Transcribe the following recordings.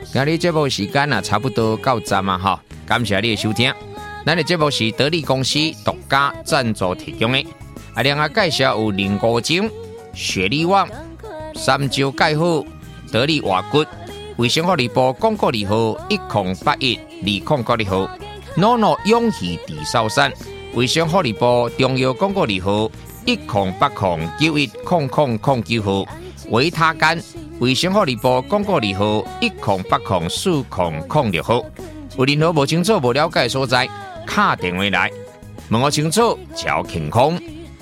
今日节目时间啊，差不多到站啊哈，感谢你的收听。咱的节目是得力公司独家赞助提供的。另外介绍有林国精、雪力旺、三椒钙好、得力活骨、卫生福利部广告2号10812096号，NONO 永续地少山，卫生福利部中药广告2号1080910009号，维他干。卫生福利部广告2号10804006号，有任何无清楚、无了解的所在，打电话来问我清楚，超健康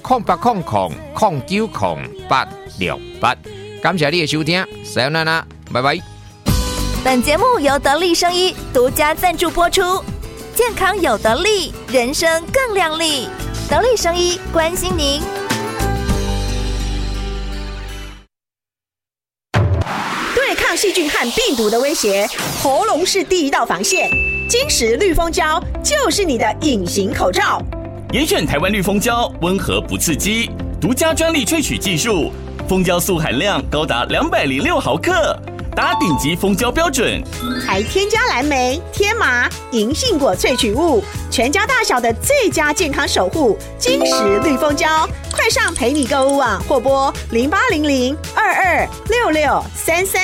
0800090868。感谢你的收听，さよなら，拜拜。 本节目由得力生医独家赞助播出，健康有得力，人生更亮丽。得力生医关心您。 抗细菌和病毒的威胁，喉咙是第一道防线。金石绿蜂胶就是你的隐形口罩。 严选台湾绿蜂胶，温和不刺激，独家专利萃取技术，蜂胶素含量高达206毫克，达顶级蜂胶标准， 还添加蓝莓、天麻、银杏果萃取物，全家大小的最佳健康守护。金石绿蜂胶，快上陪你购物网或拨0800226633。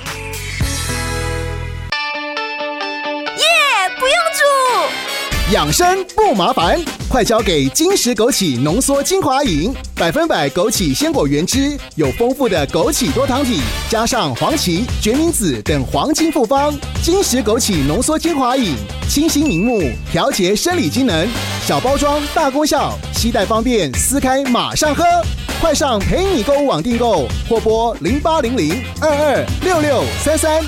不用煮， 养生不麻烦，快交给金石枸杞浓缩精华饮，100%枸杞鲜果原汁，有丰富的枸杞多糖体，加上黄芪、决明子等黄金复方。金石枸杞浓缩精华饮，清新明目，调节生理机能，小包装大功效，携带方便，撕开马上喝。快上陪你购物网订购，或拨0800226633。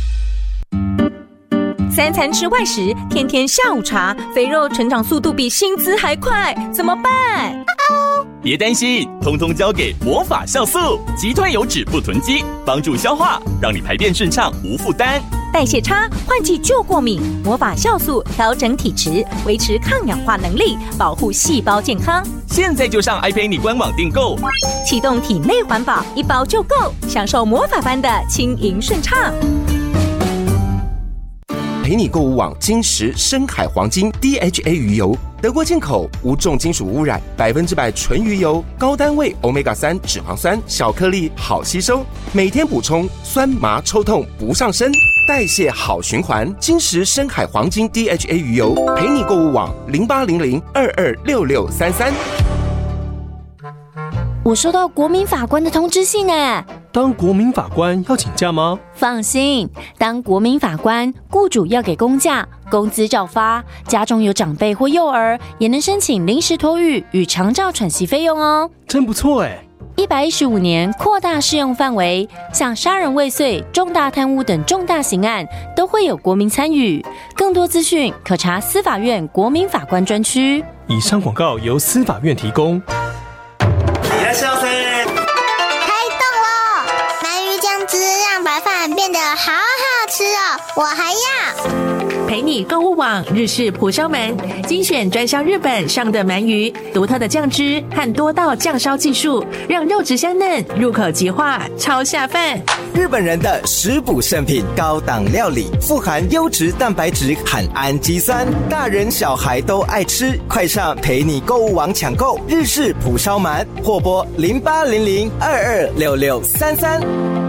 3餐吃外食，天天下午茶，肥肉成长速度比薪资还快，怎么办？ 别担心，通通交给魔法酵素，击退油脂不囤积，帮助消化，让你排便顺畅无负担。 代谢差，换季就过敏，魔法酵素调整体质，维持抗氧化能力，保护细胞健康。 现在就上iPay你官网订购， 启动体内环保，1包就够，享受魔法般的轻盈顺畅。 陪你购物网金石深海黄金 DHA 鱼油，德国进口，无重金属污染，100%纯鱼油，高单位 Omega-3 脂肪酸，小颗粒好吸收，每天补充，酸麻抽痛不上身，代谢好循环。金石深海黄金 DHA 鱼油，陪你购物网0800226633。 我收到国民法官的通知信呢。 当国民法官要请假吗？ 放心，当国民法官，雇主要给公假，工资照发，家中有长辈或幼儿，也能申请临时托育与长照喘息费用哦。 真不错哎 ！115年扩大适用范围，像杀人未遂、重大贪污等重大刑案，都会有国民参与。更多资讯可查司法院国民法官专区。 以上广告由司法院提供。 白饭变得好好吃哦，我还要。 陪你购物网日式蒲烧门，精选专销日本上等鳗鱼，独特的酱汁和多道酱烧技术，让肉质香嫩，入口即化，超下饭。 日本人的食补圣品，高档料理，富含优质蛋白质和氨基酸，大人小孩都爱吃。快上陪你购物网抢购日式蒲烧鳗，或拨0800226633。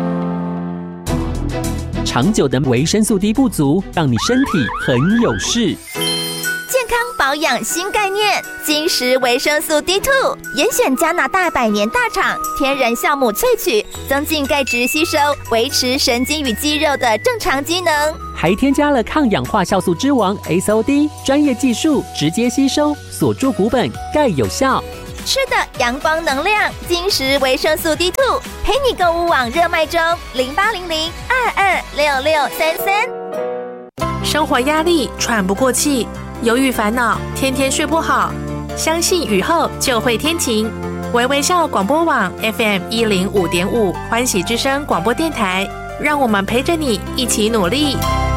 长久的维生素 D 不足，让你身体很有事。 健康保养新概念，金石维生素 D2， 严选加拿大100年大厂天然酵母萃取，增进钙质吸收，维持神经与肌肉的正常机能。 还添加了抗氧化酵素之王 SOD， 专业技术直接吸收，锁住骨本，钙有效。 吃的阳光能量，金石维生素 D2， 陪你购物网热卖中，0800226633。 生活压力，喘不过气，忧郁烦恼，天天睡不好，相信雨后就会天晴。微微笑广播网 FM105.5 欢喜之声广播电台，让我们陪着你一起努力。